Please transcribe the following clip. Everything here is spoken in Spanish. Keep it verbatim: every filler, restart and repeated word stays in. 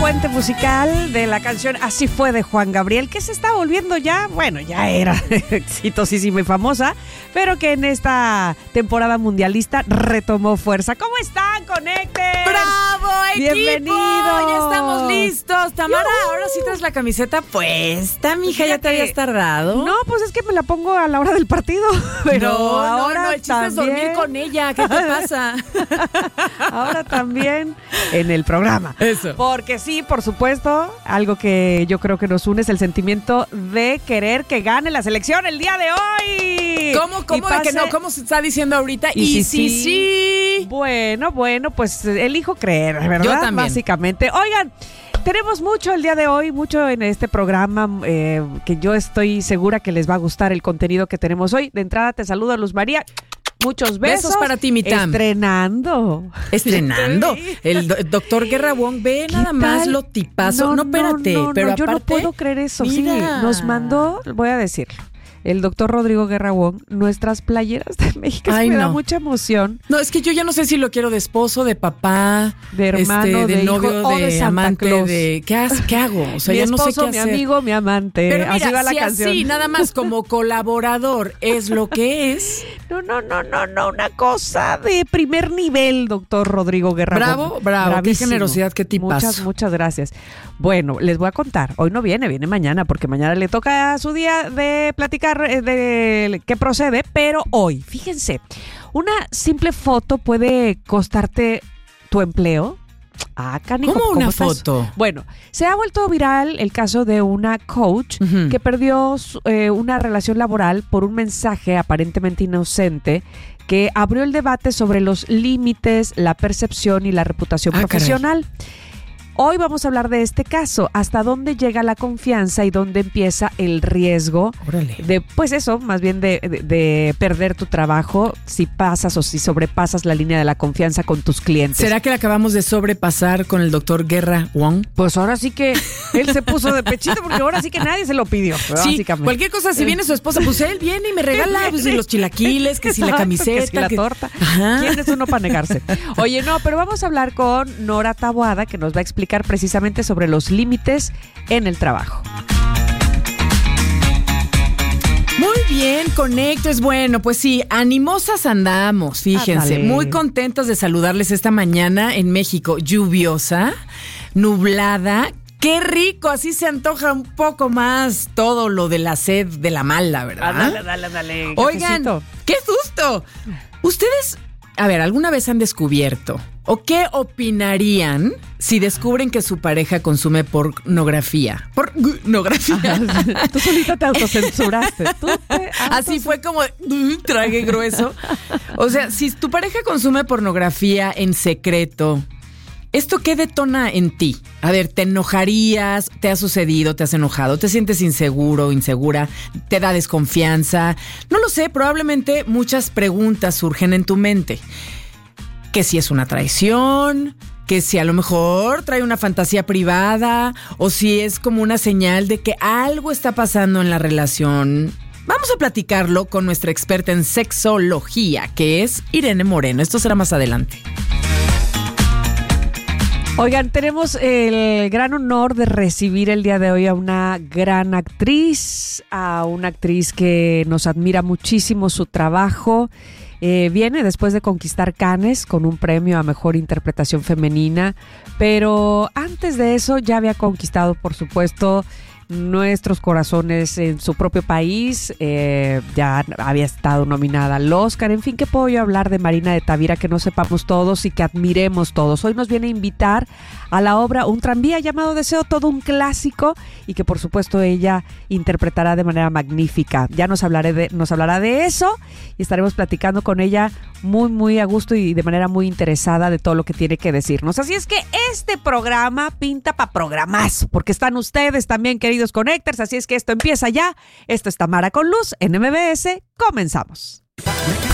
puente musical de la canción Así fue de Juan Gabriel, que se está volviendo ya, bueno, ya era exitosísima y famosa, pero que en esta temporada mundialista retomó fuerza. ¿Cómo están, Connecters? ¡Bravo, equipo! ¡Bienvenidos! Ya estamos listos. Tamara, ¡Yuhu! ahora sí traes la camiseta puesta, mija, ya te habías tardado. No, pues es que me la pongo a la hora del partido. Pero no, ahora no, no, el chiste es dormir con ella. ¿Qué te pasa? Ahora también en el programa. Eso. Porque sí, por supuesto, algo que yo creo que nos une es el sentimiento de querer que gane la selección el día de hoy. ¿Cómo, cómo de que no? ¿Cómo se está diciendo ahorita? Y, y sí, sí, sí, sí. Bueno, bueno, pues elijo creer, ¿verdad? Yo también. Básicamente. Oigan, tenemos mucho el día de hoy, mucho en este programa eh, que yo estoy segura que les va a gustar el contenido que tenemos hoy. De entrada te saludo, Luz María. Muchos besos. Besos para ti, mi Tam. Estrenando. Estrenando. El do- doctor Guerra Wong, ve nada más lo tipazo. No, no espérate. No, no, pero no, yo aparte, no puedo creer eso. mira. Sí, nos mandó, voy a decirlo, el doctor Rodrigo Guerra Wong, nuestras playeras de México. Ay, me no. da mucha emoción. No, es que yo ya no sé si lo quiero de esposo, de papá, De hermano, este, de, de novio, hijo, o de, de Santa amante, Claus. de ¿qué, has- qué hago? O sea, mi ya no sé esposo, qué mi hacer. amigo, mi amante. Pero mira, así va la si canción. así, nada más como colaborador es lo que es. No, no, no, no, no, una cosa de primer nivel, doctor Rodrigo Guerra. Bravo, Wong. bravo, Bravísimo. qué generosidad, qué tipazo. Muchas, muchas gracias. Bueno, les voy a contar. Hoy no viene, viene mañana, porque mañana le toca su día de platicar eh, de qué procede, pero hoy, fíjense, una simple foto puede costarte tu empleo. Ah, canijo, ¿Cómo una estás? foto? Bueno, se ha vuelto viral el caso de una coach Ujú. que perdió su- eh, una relación laboral por un mensaje aparentemente inocente que abrió el debate sobre los límites, la percepción y la reputación Ah, profesional. Hoy vamos a hablar de este caso, hasta dónde llega la confianza y dónde empieza el riesgo Órale. de, pues eso, más bien de, de- de perder tu trabajo si pasas o si sobrepasas la línea de la confianza con tus clientes. ¿Será que la acabamos de sobrepasar con el doctor Guerra Wong? Pues ahora sí que él se puso de pechito porque ahora sí que nadie se lo pidió, Sí, básicamente. cualquier cosa, si viene su esposa, pues él viene y me regala pues, y los chilaquiles, que si la Exacto, camiseta. que si la que- torta. Ajá. ¿Quién es uno para negarse? Oye, no, pero vamos a hablar con Nora Taboada, que nos va a explicar precisamente sobre los límites en el trabajo. Muy bien, Conectos. Bueno, pues sí, animosas andamos, fíjense. Ándale. Muy contentas de saludarles esta mañana en México. Lluviosa, nublada. ¡Qué rico! Así se antoja un poco más todo lo de la sed de la mala, ¿verdad? dale, dale, dale. Oigan, ¡qué susto! Ustedes, a ver, ¿alguna vez han descubierto o qué opinarían si descubren que su pareja consume pornografía? Pornografía. Tú solita te autocensuraste. Tú te Así fue como uh, tragué grueso. O sea, si tu pareja consume pornografía en secreto, ¿esto qué detona en ti? A ver, ¿te enojarías? ¿Te ha sucedido? ¿Te has enojado? ¿Te sientes inseguro, insegura? ¿Te da desconfianza? No lo sé, probablemente muchas preguntas surgen en tu mente. Que si es una traición, que si a lo mejor trae una fantasía privada, o si es como una señal de que algo está pasando en la relación. Vamos a platicarlo con nuestra experta en sexología, que es Irene Moreno. Esto será más adelante. Oigan, tenemos el gran honor de recibir el día de hoy a una gran actriz, a una actriz que nos admira muchísimo su trabajo. Eh, viene después de conquistar Cannes con un premio a Mejor Interpretación Femenina, pero antes de eso ya había conquistado, por supuesto, nuestros corazones en su propio país. Eh, ya había estado nominada al Oscar. En fin, ¿qué puedo yo hablar de Marina de Tavira que no sepamos todos y que admiremos todos? Hoy nos viene a invitar a la obra Un tranvía llamado Deseo, todo un clásico, y que por supuesto ella interpretará de manera magnífica. Ya nos hablaré de, nos hablará de eso y estaremos platicando con ella muy muy a gusto y de manera muy interesada de todo lo que tiene que decirnos. Así es que este programa pinta para programazo, porque están ustedes también, queridos Connectors. Así es que esto empieza ya. Esto es Tamara con Luz en M B S. Comenzamos.